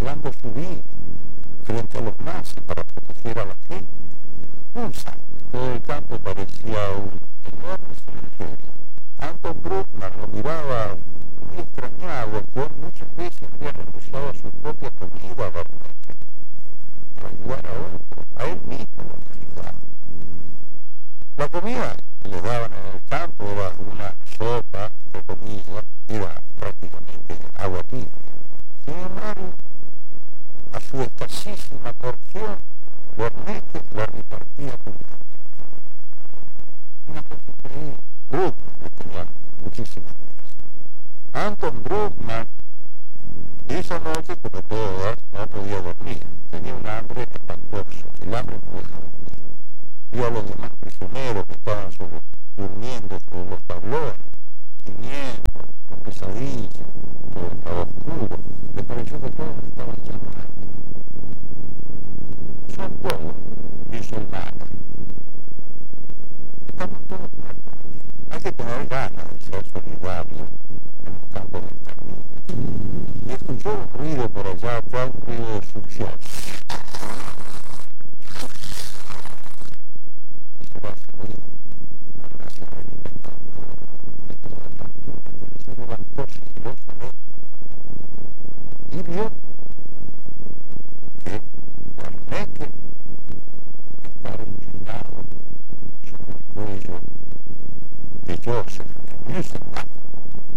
arriesgando su vida frente a los nazis para proteger a la gente. Un santo. Todo el campo parecía un enorme cementerio. Anton Bruckmann lo miraba muy extrañado, pues muchas veces había renunciado a su propia comida para ayudar a otros, a él mismo lo ayudaba. La comida que les daban en el campo era una sopa, entre comillas, era prácticamente agua tibia. Sin embargo, a su escasísima porción, Bornete la repartía con una cosa increíble. Bruckmann le tenía muchísimas cosas. Anton Bruckmann, esa noche, como todas, no podía dormir. Tenía un hambre espantoso. El hambre no deja dormir. Vio a los demás prisioneros que estaban durmiendo sobre los tablones, gimiendo, con pesadillas, todo estaba oscuro. Le pareció que todos estaban llamando. Son todos, dice el mago. Estamos todos muertos. Hay que tener ganas de ser solidario en un campo de exterminio. Y escuchó un ruido por allá, fue un ruido de succión. Y se va a subir. Se levantó